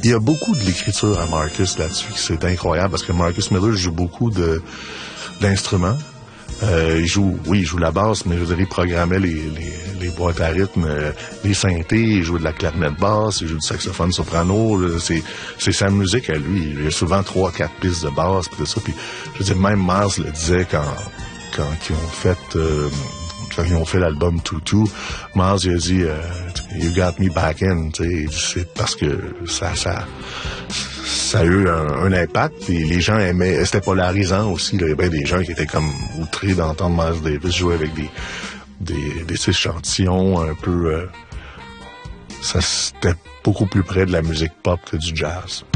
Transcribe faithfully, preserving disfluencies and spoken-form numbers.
Il y a beaucoup de l'écriture à Marcus là-dessus, c'est incroyable, parce que Marcus Miller joue beaucoup de d'instruments. Euh, il joue, oui, il joue la basse, mais je veux dire, il programmait les, les, les boîtes à rythme, euh, les synthés, il joue de la clarinette basse, il joue du saxophone soprano, là, c'est, c'est sa musique à lui. Il y a souvent trois, quatre pistes de basse, pis tout ça, puis je veux dire, même Miles le disait quand, quand ils ont fait, euh, quand ils ont fait l'album Tutu, Miles, il a dit, euh, You got me back in, tu sais, c'est parce que ça, ça, ça a eu un, un impact, et les gens aimaient, c'était polarisant aussi, là. Il y avait des gens qui étaient comme outrés d'entendre Miles Davis jouer avec des, des, des échantillons un peu, euh, ça, c'était beaucoup plus près de la musique pop que du jazz.